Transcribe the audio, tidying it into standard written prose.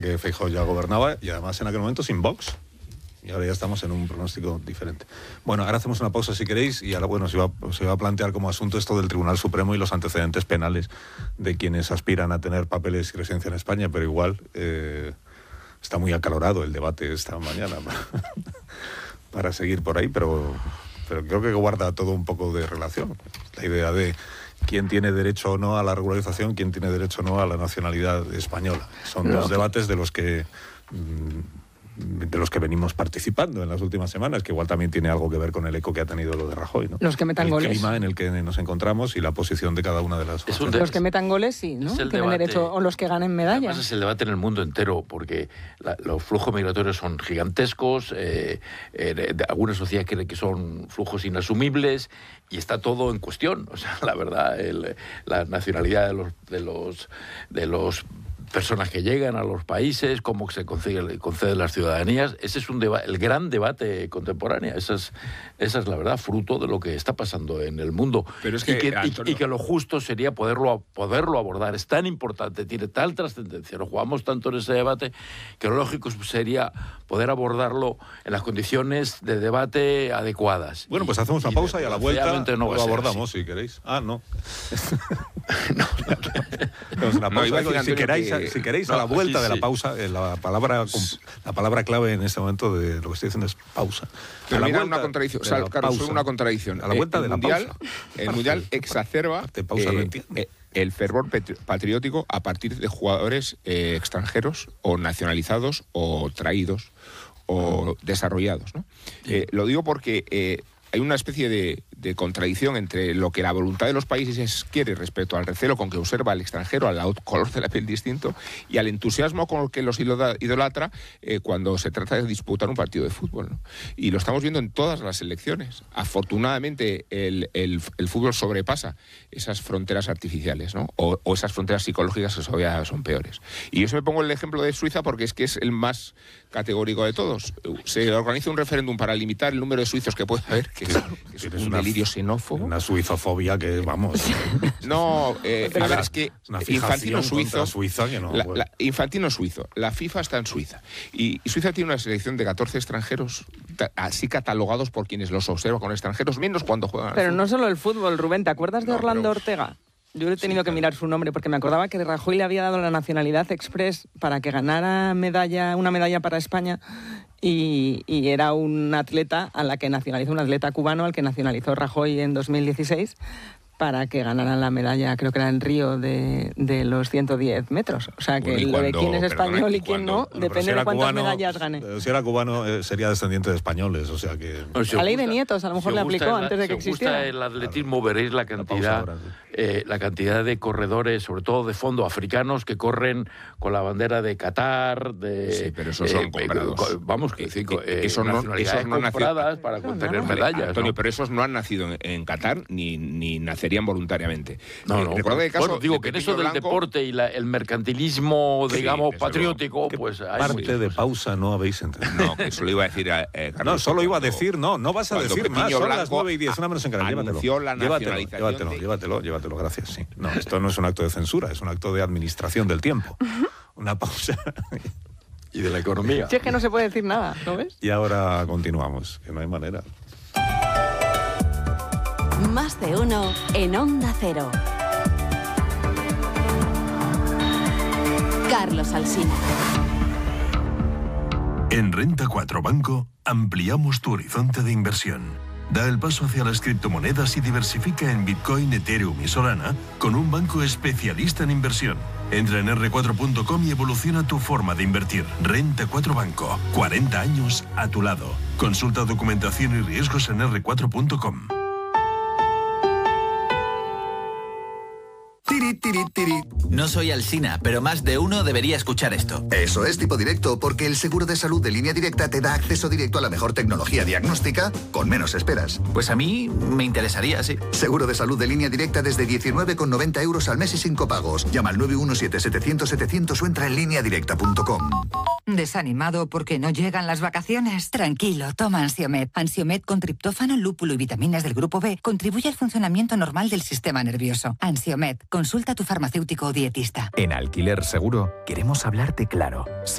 que Feijóo ya gobernaba y además en aquel momento sin Vox. Y ahora ya estamos en un pronóstico diferente. Bueno, ahora hacemos una pausa si queréis y ahora se va a plantear como asunto esto del Tribunal Supremo y los antecedentes penales de quienes aspiran a tener papeles y residencia en España, pero igual está muy acalorado el debate esta mañana para seguir por ahí, pero creo que guarda todo un poco de relación. La idea de quién tiene derecho o no a la regularización, quién tiene derecho o no a la nacionalidad española. Son dos debates de los que venimos participando en las últimas semanas, que igual también tiene algo que ver con el eco que ha tenido lo de Rajoy, ¿no? Los que metan goles. El clima en el que nos encontramos y la posición de cada una de las fuerzas. Los que metan goles, sí, ¿no? Tienen debate, derecho, o los que ganen medallas. Además es el debate en el mundo entero, porque los flujos migratorios son gigantescos, algunas sociedades creen que son flujos inasumibles, y está todo en cuestión. O sea, la verdad, la nacionalidad de los personas que llegan a los países, cómo se conceden las ciudadanías. Ese es el gran debate contemporáneo. Esa es la verdad, fruto de lo que está pasando en el mundo. Pero es que, y que lo justo sería poderlo abordar. Es tan importante, tiene tal trascendencia, nos jugamos tanto en ese debate, que lo lógico sería poder abordarlo en las condiciones de debate adecuadas. Bueno, pues hacemos una pausa y a la vuelta no lo abordamos, si queréis. No. Si queréis, a la vuelta de la pausa, la palabra clave en este momento de lo que estoy diciendo es pausa. Pero mira, una contradicción. Una contradicción. A la vuelta de la pausa. El Mundial exacerba el fervor patriótico a partir de jugadores extranjeros o nacionalizados o traídos o desarrollados, ¿no? Lo digo porque hay una especie de contradicción entre lo que la voluntad de los países quiere respecto al recelo con que observa al extranjero, al color de la piel distinto, y al entusiasmo con el que los idolatra cuando se trata de disputar un partido de fútbol, ¿no? Y lo estamos viendo en todas las selecciones. Afortunadamente el fútbol sobrepasa esas fronteras artificiales, ¿no? O esas fronteras psicológicas que todavía son peores. Y yo se me pongo el ejemplo de Suiza porque es que es el más categórico de todos. Se organiza un referéndum para limitar el número de suizos que puede haber, que es un delirio xenófobo. Una suizofobia que, vamos... No, a ver, es que Infantino suizo... Suiza que no, Infantino suizo. La FIFA está en Suiza. Y Suiza tiene una selección de 14 extranjeros, así catalogados por quienes los observan con extranjeros, menos cuando juegan. Pero no solo el fútbol, Rubén. ¿Te acuerdas de Orlando Ortega? Yo he tenido que mirar su nombre porque me acordaba que Rajoy le había dado la nacionalidad express para que ganara una medalla para España y era un atleta un atleta cubano al que nacionalizó Rajoy en 2016 para que ganaran la medalla, creo que era en Río, de los 110 metros. O sea, que lo de quién es español y quién no, depende de cuántas medallas gane. Si era cubano, sería descendiente de españoles, o sea que... La ley de nietos, a lo mejor le aplicó antes de que existiera. El atletismo, veréis la cantidad de corredores, sobre todo de fondo africanos, que corren con la bandera de Qatar, Sí, pero esos son comprados. Vamos, que esos no compradas para tener medallas. Antonio, pero esos no han nacido en Qatar ni nacerían voluntariamente. Recuerda el caso que en eso del deporte y el mercantilismo, digamos, patriótico, pues... Parte de pausa no habéis entendido. No, que eso lo iba a decir Carlos. No, solo iba a decir, no vas a decir más. Son las 9:10, una menos en Canarias. Llévatelo, gracias, sí. No, esto no es un acto de censura, es un acto de administración del tiempo. Una pausa. Y de la economía. Si es que no se puede decir nada, ¿no ves? Y ahora continuamos, que no hay manera. Más de uno en Onda Cero. Carlos Alsina. En Renta 4 Banco ampliamos tu horizonte de inversión. Da el paso hacia las criptomonedas y diversifica en Bitcoin, Ethereum y Solana con un banco especialista en inversión. Entra en r4.com y evoluciona tu forma de invertir. Renta 4 Banco. 40 años a tu lado. Consulta documentación y riesgos en r4.com. No soy Alsina, pero más de uno debería escuchar esto. Eso es Tipo Directo, porque el seguro de salud de Línea Directa te da acceso directo a la mejor tecnología diagnóstica con menos esperas. Pues a mí me interesaría, sí. Seguro de salud de Línea Directa desde 19,90 euros al mes y sin copagos. Llama al 917-700-700 o entra en lineadirecta.com. ¿Desanimado porque no llegan las vacaciones? Tranquilo, toma Ansiomed. Ansiomed con triptófano, lúpulo y vitaminas del grupo B contribuye al funcionamiento normal del sistema nervioso. Ansiomed, consulta a tu farmacéutico o dietista. En Alquiler Seguro queremos hablarte claro.